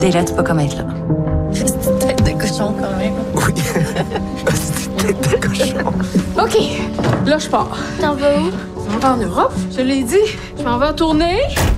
Déjà, tu peux comme être là. C'est une tête de cochon quand même. Oui. C'est une tête de cochon. OK, là, je pars. T'en vas où? Je m'en vais en Europe, je l'ai dit. Je m'en vais en tournée.